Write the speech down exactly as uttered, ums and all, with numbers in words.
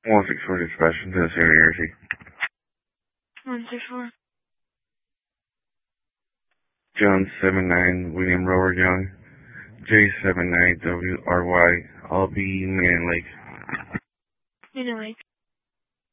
one six four dispatch to the City Jersey. one six four. John seven nine, William Robert Young, J seven nine W R Y, I'll be Man Lake. Anyway.